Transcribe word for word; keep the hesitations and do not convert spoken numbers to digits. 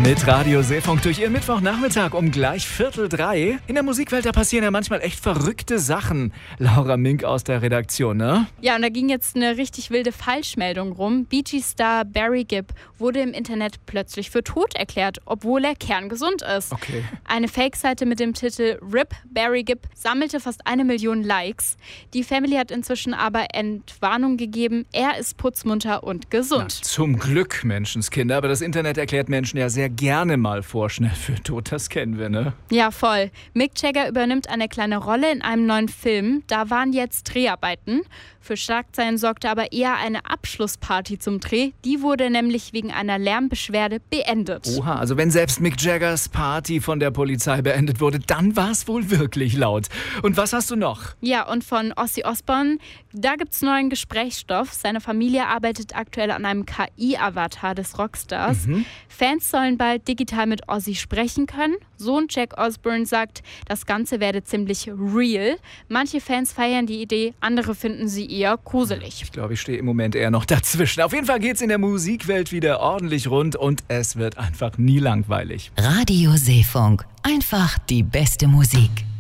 Mit Radio Seefunk durch Ihren Mittwochnachmittag um gleich Viertel drei. In der Musikwelt, da passieren ja manchmal echt verrückte Sachen. Laura Mink aus der Redaktion, ne? Ja, und da ging jetzt eine richtig wilde Falschmeldung rum. Bee Gees-Star Barry Gibb wurde im Internet plötzlich für tot erklärt, obwohl er kerngesund ist. Okay. Eine Fake-Seite mit dem Titel R I P Barry Gibb sammelte fast eine Million Likes. Die Family hat inzwischen aber Entwarnung gegeben. Er ist putzmunter und gesund. Na, zum Glück, Menschenskinder. Aber das Internet erklärt Menschen ja sehr gerne mal vorschnell für tot. Das kennen wir, ne? Ja, voll. Mick Jagger übernimmt eine kleine Rolle in einem neuen Film. Da waren jetzt Dreharbeiten. Für Schlagzeilen sorgte aber eher eine Abschlussparty zum Dreh. Die wurde nämlich wegen einer Lärmbeschwerde beendet. Oha, also wenn selbst Mick Jaggers Party von der Polizei beendet wurde, dann war es wohl wirklich laut. Und was hast du noch? Ja, und von Ozzy Osbourne, da gibt's neuen Gesprächsstoff. Seine Familie arbeitet aktuell an einem K I-Avatar des Rockstars. Mhm. Fans sollen bald digital mit Ozzy sprechen können. Sohn Jack Osbourne sagt, das Ganze werde ziemlich real. Manche Fans feiern die Idee, andere finden sie eher gruselig. Ich glaube, ich stehe im Moment eher noch dazwischen. Auf jeden Fall geht's in der Musikwelt wieder ordentlich rund und es wird einfach nie langweilig. Radio Seefunk. Einfach die beste Musik.